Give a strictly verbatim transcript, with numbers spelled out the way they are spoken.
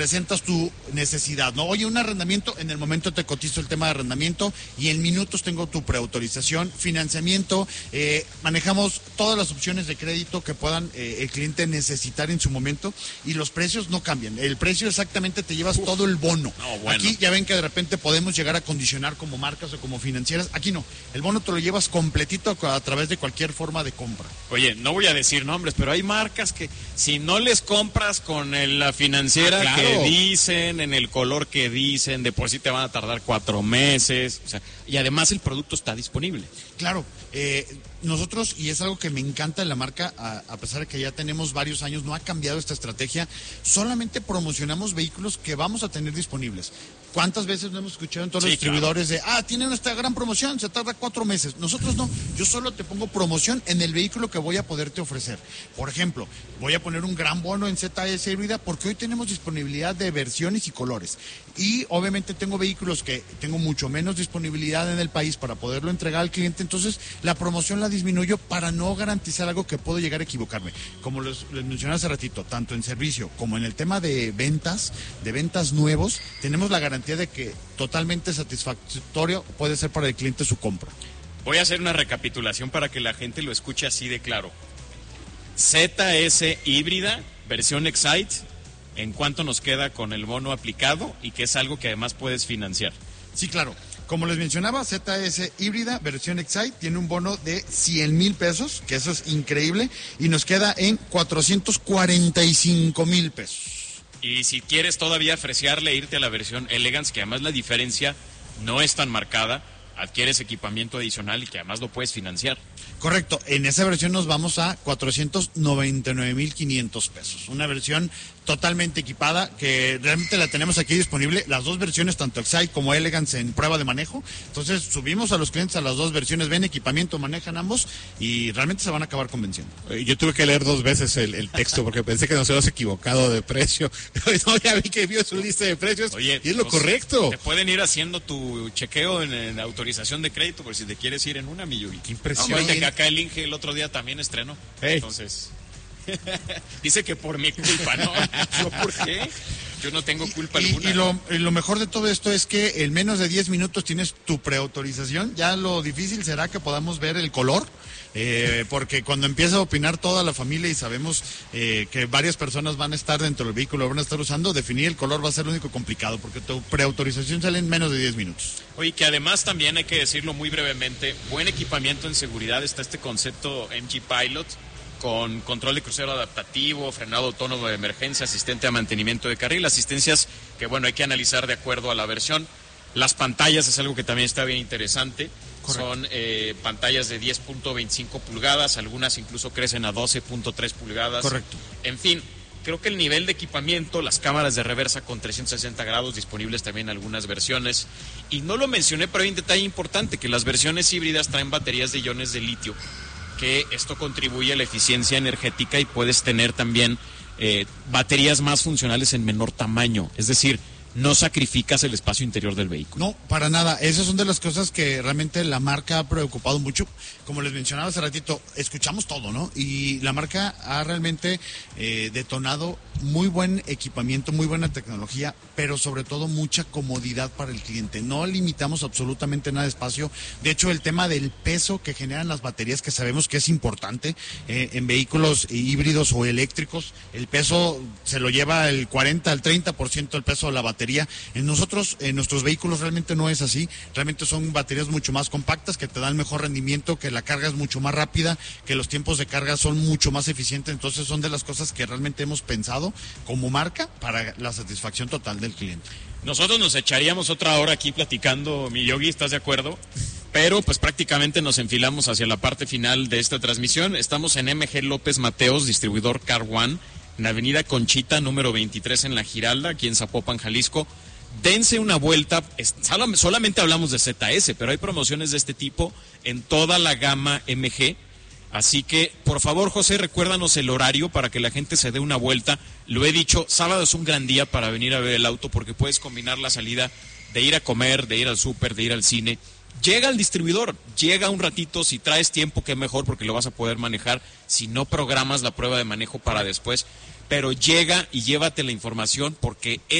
presentas tu necesidad, ¿no? Oye, un arrendamiento, en el momento te cotizo el tema de arrendamiento y en minutos tengo tu preautorización, financiamiento, eh, manejamos todas las opciones de crédito que puedan eh, el cliente necesitar en su momento y los precios no cambian. El precio exactamente te llevas Uf. todo el bono. No, bueno. Aquí ya ven que de repente podemos llegar a condicionar como marcas o como financieras. Aquí no. El bono te lo llevas completito a través de cualquier forma de compra. Oye, no voy a decir nombres, pero hay marcas que si no les compras con el, la financiera ah, claro. que dicen, en el color que dicen, de por sí te van a tardar cuatro meses, o sea, y además el producto está disponible. Claro, eh, nosotros, y es algo que me encanta de la marca, a, a pesar de que ya tenemos varios años, no ha cambiado esta estrategia, solamente promocionamos vehículos que vamos a tener disponibles. ¿Cuántas veces no hemos escuchado en todos sí, los distribuidores claro. de, ah, tienen esta gran promoción, se tarda cuatro meses? Nosotros no, yo solo te pongo promoción en el vehículo que voy a poderte ofrecer. Por ejemplo, voy a poner un gran bono en Z S híbrida porque hoy tenemos disponibilidad de versiones y colores. Y obviamente tengo vehículos que tengo mucho menos disponibilidad en el país para poderlo entregar al cliente, entonces la promoción la disminuyo para no garantizar algo que puedo llegar a equivocarme. Como les, les mencioné hace ratito, tanto en servicio como en el tema de ventas, de ventas nuevos, tenemos la garantía de que totalmente satisfactorio puede ser para el cliente su compra. Voy a hacer una recapitulación para que la gente lo escuche así de claro. Z S híbrida, versión Excite, ¿en cuánto nos queda con el bono aplicado? Y que es algo que además puedes financiar. Sí, claro. Como les mencionaba, Z S híbrida, versión Excite, tiene un bono de cien mil pesos, que eso es increíble, y nos queda en cuatrocientos cuarenta y cinco mil pesos. Y si quieres todavía fresearle, irte a la versión Elegance, que además la diferencia no es tan marcada, adquieres equipamiento adicional y que además lo puedes financiar. Correcto, en esa versión nos vamos a cuatrocientos noventa y nueve mil quinientos pesos, una versión totalmente equipada que realmente la tenemos aquí disponible, las dos versiones, tanto Excite como Elegance en prueba de manejo, entonces subimos a los clientes a las dos versiones, ven equipamiento, manejan ambos y realmente se van a acabar convenciendo. Yo tuve que leer dos veces el, el texto porque pensé que nos habíamos equivocado de precio, no, ya vi que vio su lista de precios. Oye, y es lo pues, correcto. Te pueden ir haciendo tu chequeo en, en autorización de crédito por si te quieres ir en una, mi Yugi. Qué impresión. No, que acá el Inge el otro día también estrenó, hey. Entonces... Dice que por mi culpa, ¿no? ¿Yo por qué? Yo no tengo culpa y, alguna. Y lo, y lo mejor de todo esto es que en menos de diez minutos tienes tu preautorización. Ya lo difícil será que podamos ver el color, eh, porque cuando empieza a opinar toda la familia y sabemos eh, que varias personas van a estar dentro del vehículo, lo van a estar usando, definir el color va a ser lo único complicado, porque tu preautorización sale en menos de diez minutos. Oye, que además también hay que decirlo muy brevemente, buen equipamiento en seguridad, está este concepto M G Pilot, con control de crucero adaptativo, frenado autónomo de emergencia, asistente a mantenimiento de carril, asistencias que, bueno, hay que analizar de acuerdo a la versión. Las pantallas es algo que también está bien interesante. Correcto. Son eh, pantallas de diez punto veinticinco pulgadas, algunas incluso crecen a doce punto tres pulgadas. Correcto. En fin, creo que el nivel de equipamiento, las cámaras de reversa con trescientos sesenta grados, disponibles también en algunas versiones. Y no lo mencioné, pero hay un detalle importante, que las versiones híbridas traen baterías de iones de litio, que esto contribuye a la eficiencia energética y puedes tener también eh, baterías más funcionales en menor tamaño, es decir, no sacrificas el espacio interior del vehículo. No, para nada. Esas son de las cosas que realmente la marca ha preocupado mucho. Como les mencionaba hace ratito, escuchamos todo, ¿no? Y la marca ha realmente eh, detonado muy buen equipamiento, muy buena tecnología, pero sobre todo mucha comodidad para el cliente. No limitamos absolutamente nada de espacio. De hecho, el tema del peso que generan las baterías, que sabemos que es importante eh, en vehículos híbridos o eléctricos, el peso se lo lleva el cuarenta al treinta por ciento del peso de la batería. En nosotros, en nuestros vehículos realmente no es así, realmente son baterías mucho más compactas que te dan mejor rendimiento, que la carga es mucho más rápida, que los tiempos de carga son mucho más eficientes, entonces son de las cosas que realmente hemos pensado como marca para la satisfacción total del cliente. Nosotros nos echaríamos otra hora aquí platicando, mi Yogi, ¿estás de acuerdo? Pero pues prácticamente nos enfilamos hacia la parte final de esta transmisión. Estamos en M G López Mateos, distribuidor Car One, en Avenida Conchita, número veintitrés en La Giralda, aquí en Zapopan, Jalisco. Dense una vuelta, solamente hablamos de Z S, pero hay promociones de este tipo en toda la gama M G. Así que, por favor, José, recuérdanos el horario para que la gente se dé una vuelta. Lo he dicho, sábado es un gran día para venir a ver el auto porque puedes combinar la salida de ir a comer, de ir al súper, de ir al cine. Llega al distribuidor, llega un ratito, si traes tiempo, qué mejor porque lo vas a poder manejar. Si no programas la prueba de manejo para después, pero llega y llévate la información porque